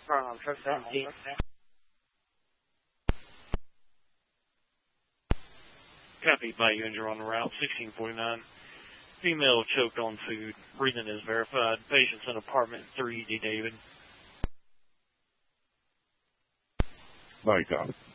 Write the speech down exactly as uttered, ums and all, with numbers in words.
Um, truck seventeen. Copy by you, and you're on the route sixteen forty-nine. Female choked on food. Breathing is verified. Patient's in apartment three D. David. Bye, copy.